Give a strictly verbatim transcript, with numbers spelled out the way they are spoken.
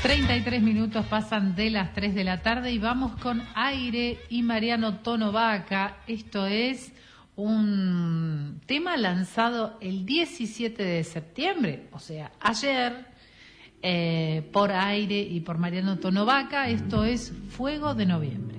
treinta y tres minutos pasan de las tres de la tarde y vamos con Aire y Mariano Tonovaca. Esto es un tema lanzado el diecisiete de septiembre, o sea, ayer, eh, por Aire y por Mariano Tonovaca. Esto es Fuego de Noviembre.